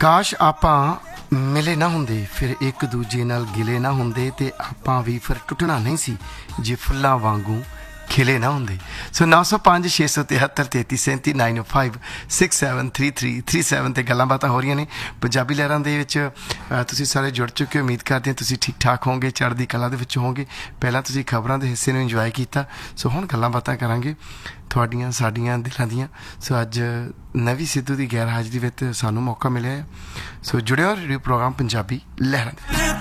ਕਾਸ਼ ਆਪਾਂ ਮਿਲੇ ਨਾ ਹੁੰਦੇ, ਫਿਰ ਇੱਕ ਦੂਜੇ ਨਾਲ ਗਿਲੇ ਨਾ ਹੁੰਦੇ, ਤੇ ਆਪਾਂ ਵੀ ਫਿਰ ਟੁੱਟਣਾ ਨਹੀਂ ਸੀ ਜੇ ਫੁੱਲਾਂ ਵਾਂਗੂ ਖਿਲੇ ਨਾ ਹੁੰਦੇ। ਸੋ 905 673 33 905 673337 ਤੇ ਗੱਲਾਂ ਬਾਤਾਂ ਹੋ ਰਹੀਆਂ ਨੇ ਪੰਜਾਬੀ ਲਹਿਰਾਂ ਦੇ ਵਿੱਚ। ਤੁਸੀਂ ਸਾਰੇ ਜੁੜ ਚੁੱਕੇ ਹੋ, ਉਮੀਦ ਕਰਦੇ ਹਾਂ ਤੁਸੀਂ ਠੀਕ ਠਾਕ ਹੋਵੋਗੇ, ਚੜ੍ਹਦੀ ਕਲਾ ਦੇ ਵਿੱਚ ਹੋਵੋਗੇ। ਪਹਿਲਾਂ ਤੁਸੀਂ ਖਬਰਾਂ ਦੇ ਹਿੱਸੇ ਨੂੰ ਇੰਜੋਏ ਕੀਤਾ, ਸੋ ਹੁਣ ਗੱਲਾਂ ਬਾਤਾਂ ਕਰਾਂਗੇ ਤੁਹਾਡੀਆਂ ਸਾਡੀਆਂ ਦਿਲਾਂ ਦੀਆਂ। ਸੋ ਅੱਜ ਨਵੀ ਸਿੱਧੂ ਦੀ ਗੈਰ ਹਾਜ਼ਰੀ ਵਿੱਚ ਸਾਨੂੰ ਮੌਕਾ ਮਿਲਿਆ ਹੈ। ਸੋ ਜੁੜਿਓ ਰੇਡੀਓ ਪ੍ਰੋਗਰਾਮ ਪੰਜਾਬੀ ਲਹਿਰਾਂ ਦੇ।